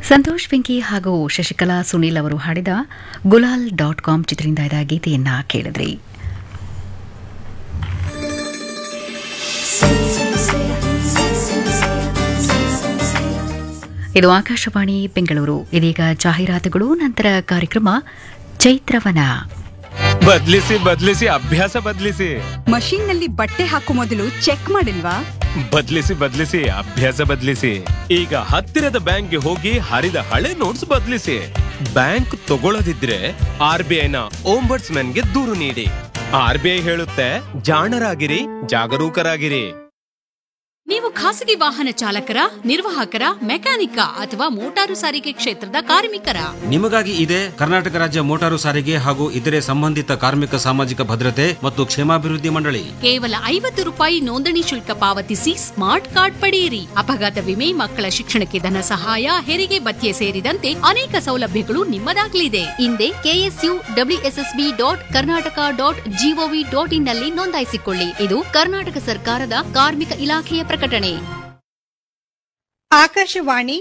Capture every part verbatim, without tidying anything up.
ಸಂತೋಷ್ ವೆಂಕಿ ಹಾಗೂ ಶಶಿಕಲಾ ಸುನೀಲ್ ಅವರು ಹಾಡಿದ ಗುಲಾಲ್ ಡಾಟ್ ಕಾಮ್ ಚಿತ್ರದಿಂದ ಇದ್ದ ಗೀತೆಯನ್ನ ಕೇಳಿದ್ರಿ. ಇದು ಆಕಾಶವಾಣಿ ಬೆಂಗಳೂರು. ಇದೀಗ ಜಾಹೀರಾತುಗಳು, ನಂತರ ಕಾರ್ಯಕ್ರಮ ಚೈತ್ರವನ. ಬದಲಿಸಿ ಬದಲಿಸಿ ಅಭ್ಯಾಸ ಬದಲಿಸಿ. ಮಷೀನ್ ನಲ್ಲಿ ಬಟ್ಟೆ ಹಾಕೋ ಮೊದಲು ಚೆಕ್ ಮಾಡಿಲ್ವಾ? ಬದಲಿಸಿ ಬದಲಿಸಿ ಅಭ್ಯಾಸ ಬದಲಿಸಿ. ಈಗ ಹತ್ತಿರದ ಬ್ಯಾಂಕ್ಗೆ ಹೋಗಿ ಹರಿದ ಹಳೆ ನೋಟ್ಸ್ ಬದಲಿಸಿ. ಬ್ಯಾಂಕ್ ತಗೊಳ್ಳದಿದ್ರೆ ಆರ್ ಬಿ ಐನ ಓಂಬರ್ಟ್ಸ್ಮನ್ಗೆ ದೂರು ನೀಡಿ. ಆರ್ ಬಿ ಐ ಹೇಳುತ್ತೆ, ಜಾಣರಾಗಿರಿ, ಜಾಗರೂಕರಾಗಿರಿ. ನೀವು ಖಾಸಗಿ ವಾಹನ ಚಾಲಕರ, ನಿರ್ವಾಹಕರ, ಮೆಕ್ಯಾನಿಕ ಅಥವಾ ಮೋಟಾರು ಸಾರಿಗೆ ಕ್ಷೇತ್ರದ ಕಾರ್ಮಿಕರ? ನಿಮಗಾಗಿ ಇದೆ ಕರ್ನಾಟಕ ರಾಜ್ಯ ಮೋಟಾರು ಸಾರಿಗೆ ಹಾಗೂ ಇತರೆ ಸಂಬಂಧಿತ ಕಾರ್ಮಿಕ ಸಾಮಾಜಿಕ ಭದ್ರತೆ ಮತ್ತು ಕ್ಷೇಮಾಭಿವೃದ್ಧಿ ಮಂಡಳಿ. ಕೇವಲ ಐವತ್ತು ರೂಪಾಯಿ ನೋಂದಣಿ ಶುಲ್ಕ ಪಾವತಿಸಿ ಸ್ಮಾರ್ಟ್ ಕಾರ್ಡ್ ಪಡೆಯಿರಿ. ಅಪಘಾತ ವಿಮೆ, ಮಕ್ಕಳ ಶಿಕ್ಷಣಕ್ಕೆ ಧನ ಸಹಾಯ, ಹೆರಿಗೆ ಭತ್ಯೆ ಸೇರಿದಂತೆ ಅನೇಕ ಸೌಲಭ್ಯಗಳು ನಿಮ್ಮದಾಗಲಿದೆ. ಹಿಂದೆ KSU WSSB dot Karnataka dot gov dot in ನಲ್ಲಿ ನೋಂದಾಯಿಸಿಕೊಳ್ಳಿ. ಇದು ಕರ್ನಾಟಕ ಸರ್ಕಾರದ ಕಾರ್ಮಿಕ ಇಲಾಖೆಯ ಪ್ರಕಟಣೆ. ಆಕಾಶವಾಣಿ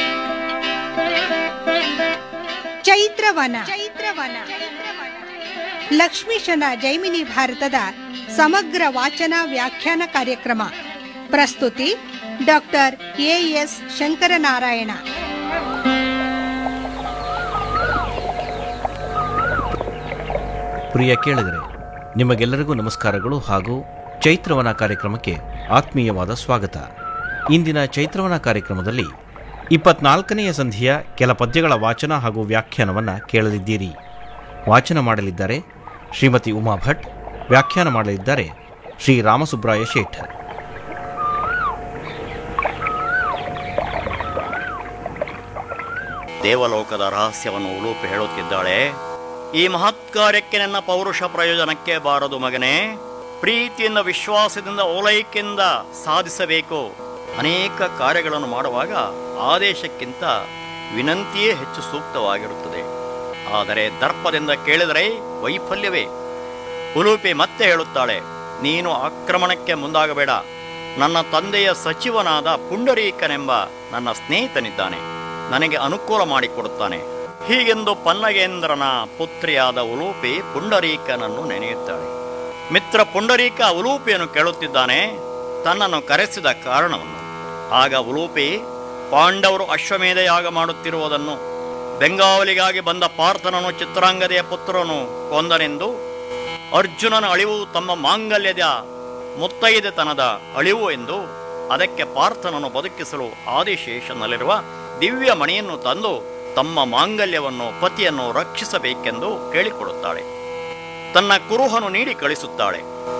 ಚೈತ್ರವನ. ಚೈತ್ರವನ ಲಕ್ಷ್ಮೀಶನ ಜೈಮಿನಿ ಭಾರತದ ಸಮಗ್ರ ವಾಚನ ವ್ಯಾಖ್ಯಾನ ಕಾರ್ಯಕ್ರಮ. ಪ್ರಸ್ತುತಿ ಡಾಕ್ಟರ್ ಎ ಎಸ್ ಶಂಕರನಾರಾಯಣ. ಪ್ರಿಯ ಕೇಳಿದರೆ, ನಿಮಗೆಲ್ಲರಿಗೂ ನಮಸ್ಕಾರಗಳು ಹಾಗೂ ಚೈತ್ರವನ ಕಾರ್ಯಕ್ರಮಕ್ಕೆ ಆತ್ಮೀಯವಾದ ಸ್ವಾಗತ. ಇಂದಿನ ಚೈತ್ರವನ ಕಾರ್ಯಕ್ರಮದಲ್ಲಿ ಇಪ್ಪತ್ನಾಲ್ಕನೆಯ ಸಂಧಿಯ ಕೆಲ ಪದ್ಯಗಳ ವಾಚನ ಹಾಗೂ ವ್ಯಾಖ್ಯಾನವನ್ನು ಕೇಳಲಿದ್ದೀರಿ. ವಾಚನ ಮಾಡಲಿದ್ದಾರೆ ಶ್ರೀಮತಿ ಉಮಾ ಭಟ್, ವ್ಯಾಖ್ಯಾನ ಮಾಡಲಿದ್ದಾರೆ ಶ್ರೀ ರಾಮಸುಬ್ರಾಯ ಶೇಠ್. ದೇವಲೋಕದ ರಹಸ್ಯವನ್ನು ಉಲೂಪಿ ಹೇಳುತ್ತಿದ್ದಾಳೆ. ಈ ಮಹತ್ ಕಾರ್ಯಕ್ಕೆ ನನ್ನ ಪೌರುಷ ಪ್ರಯೋಜನಕ್ಕೆ ಬಾರದು ಮಗನೇ. ಪ್ರೀತಿಯಿಂದ, ವಿಶ್ವಾಸದಿಂದ, ಓಲೈಕೆಯಿಂದ ಸಾಧಿಸಬೇಕು. ಅನೇಕ ಕಾರ್ಯಗಳನ್ನು ಮಾಡುವಾಗ ಆದೇಶಕ್ಕಿಂತ ವಿನಂತಿಯೇ ಹೆಚ್ಚು ಸೂಕ್ತವಾಗಿರುತ್ತದೆ. ಆದರೆ ದರ್ಪದಿಂದ ಕೇಳಿದರೆ ವೈಫಲ್ಯವೇ. ಉಲೂಪಿ ಮತ್ತೆ ಹೇಳುತ್ತಾಳೆ, ನೀನು ಆಕ್ರಮಣಕ್ಕೆ ಮುಂದಾಗಬೇಡ. ನನ್ನ ತಂದೆಯ ಸಚಿವನಾದ ಪುಂಡರೀಕನೆಂಬ ನನ್ನ ಸ್ನೇಹಿತನಿದ್ದಾನೆ, ನನಗೆ ಅನುಕೂಲ ಮಾಡಿಕೊಡುತ್ತಾನೆ. ಹೀಗೆಂದು ಪನ್ನಗೇಂದ್ರನ ಪುತ್ರಿಯಾದ ಉಲೂಪಿ ಪುಂಡರೀಕನನ್ನು ನೆನೆಯುತ್ತಾಳೆ. ಮಿತ್ರ ಪುಂಡರೀಕ ಉಲೂಪಿಯನ್ನು ಕೇಳುತ್ತಿದ್ದಾನೆ, ತನ್ನನ್ನು ಕರೆಸಿದ ಕಾರಣವನ್ನು. ಆಗ ಉಲೂಪಿ ಪಾಂಡವರು ಅಶ್ವಮೇಧ ಯಾಗ ಮಾಡುತ್ತಿರುವುದನ್ನು, ಬೆಂಗಾವಲಿಗಾಗಿ ಬಂದ ಪಾರ್ಥನನು ಚಿತ್ರಾಂಗದೆಯ ಪುತ್ರನು ಕೊಂದನೆಂದು, ಅರ್ಜುನನ ಅಳಿವು ತಮ್ಮ ಮಾಂಗಲ್ಯದ ಮುತ್ತೈದೆತನದ ಅಳಿವು ಎಂದು, ಅದಕ್ಕೆ ಪಾರ್ಥನನ್ನು ಬದುಕಿಸಲು ಆದಿಶೇಷನಲ್ಲಿರುವ ದಿವ್ಯ ಮಣಿಯನ್ನು ತಂದು ತಮ್ಮ ಮಾಂಗಲ್ಯವನ್ನು, ಪತಿಯನ್ನು ರಕ್ಷಿಸಬೇಕೆಂದು ಕೇಳಿಕೊಡುತ್ತಾಳೆ. ತನ್ನ ಕುರುಹನು ನೀಡಿ ಕಳಿಸುತ್ತಾಳೆ.